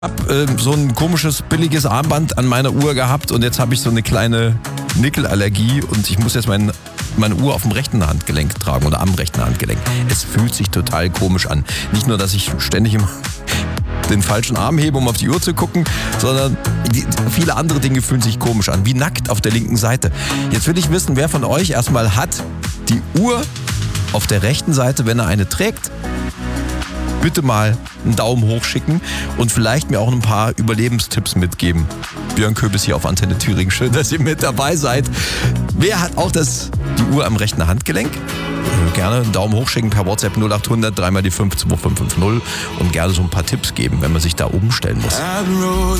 habe so ein komisches, billiges Armband an meiner Uhr gehabt und jetzt habe ich so eine kleine Nickelallergie und ich muss jetzt meine Uhr auf dem rechten Handgelenk tragen oder am rechten Handgelenk. Es fühlt sich total komisch an. Nicht nur, dass ich ständig den falschen Arm hebe, um auf die Uhr zu gucken, sondern viele andere Dinge fühlen sich komisch an, wie nackt auf der linken Seite. Jetzt will ich wissen, wer von euch erstmal hat die Uhr auf der rechten Seite, wenn er eine trägt. Bitte mal einen Daumen hoch schicken und vielleicht mir auch ein paar Überlebenstipps mitgeben. Björn Köbis hier auf Antenne Thüringen. Schön, dass ihr mit dabei seid. Wer hat auch die Uhr am rechten Handgelenk? Gerne einen Daumen hoch schicken per WhatsApp 0800 3 mal die 5 2550 und gerne so ein paar Tipps geben, wenn man sich da umstellen muss.